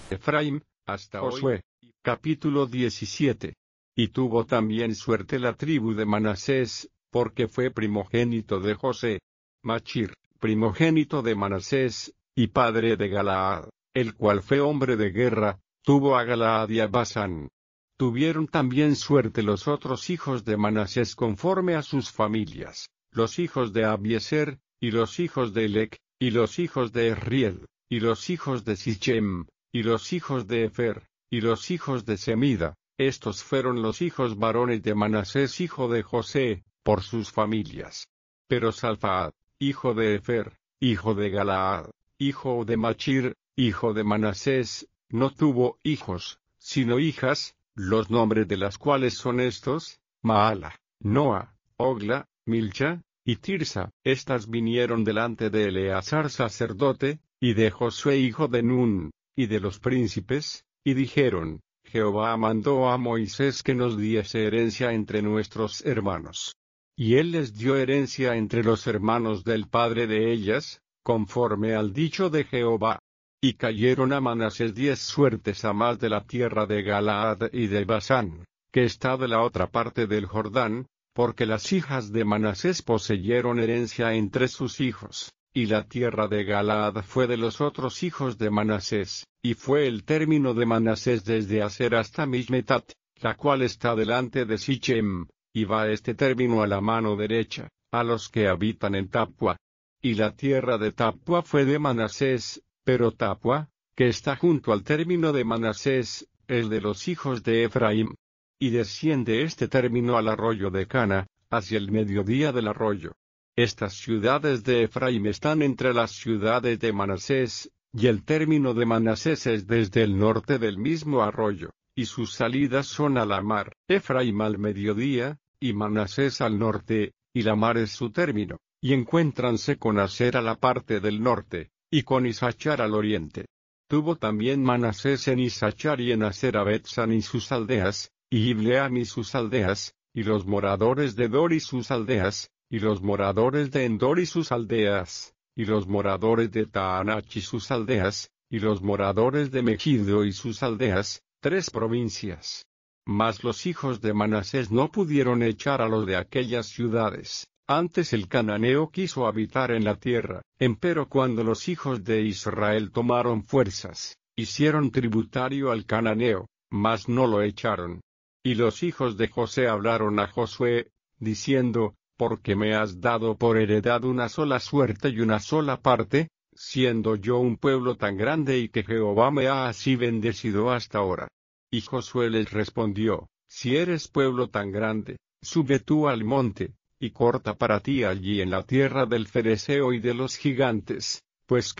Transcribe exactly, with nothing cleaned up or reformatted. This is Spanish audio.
Efraín, hasta Josué. Capítulo diecisiete. Y tuvo también suerte la tribu de Manasés, porque fue primogénito de José. Machir, primogénito de Manasés, y padre de Galaad, el cual fue hombre de guerra, tuvo a Galaad y a Basán. Tuvieron también suerte los otros hijos de Manasés conforme a sus familias, los hijos de Abieser, y los hijos de Elec, y los hijos de Esriel, y los hijos de Sichem, y los hijos de Efer, y los hijos de Semida. Estos fueron los hijos varones de Manasés hijo de José, por sus familias. Pero Salfaad, hijo de Efer, hijo de Galaad, hijo de Machir, hijo de Manasés, no tuvo hijos, sino hijas, los nombres de las cuales son estos: Maala, Noa, Ogla, Milcha, y Tirsa. Estas vinieron delante de Eleazar sacerdote, y de Josué hijo de Nun, y de los príncipes, y dijeron: Jehová mandó a Moisés que nos diese herencia entre nuestros hermanos. Y él les dio herencia entre los hermanos del padre de ellas, conforme al dicho de Jehová. Y cayeron a Manasés diez suertes a más de la tierra de Galaad y de Basán, que está de la otra parte del Jordán, porque las hijas de Manasés poseyeron herencia entre sus hijos, y la tierra de Galaad fue de los otros hijos de Manasés, y fue el término de Manasés desde Aser hasta Mishmetat, la cual está delante de Sichem, y va este término a la mano derecha, a los que habitan en Tapua. Y la tierra de Tapua fue de Manasés, pero Tapua, que está junto al término de Manasés, es de los hijos de Efraín. Y desciende este término al arroyo de Cana, hacia el mediodía del arroyo. Estas ciudades de Efraín están entre las ciudades de Manasés, y el término de Manasés es desde el norte del mismo arroyo, y sus salidas son a la mar. Efraín al mediodía, y Manasés al norte, y la mar es su término, y encuéntranse con Aser a la parte del norte, y con Isachar al oriente. Tuvo también Manasés en Isachar y en Aser a Betsan y sus aldeas, y Ibleam y sus aldeas, y los moradores de Dor y sus aldeas, y los moradores de Endor y sus aldeas, y los moradores de Taanach y sus aldeas, y los moradores de Megiddo y sus aldeas, tres provincias. Mas los hijos de Manasés no pudieron echar a los de aquellas ciudades. Antes el cananeo quiso habitar en la tierra, empero cuando los hijos de Israel tomaron fuerzas, hicieron tributario al cananeo, mas no lo echaron. Y los hijos de José hablaron a Josué, diciendo: porque me has dado por heredad una sola suerte y una sola parte, siendo yo un pueblo tan grande y que Jehová me ha así bendecido hasta ahora. Y Josué les respondió: si eres pueblo tan grande, sube tú al monte, y corta para ti allí en la tierra del Fereceo y de los gigantes, pues que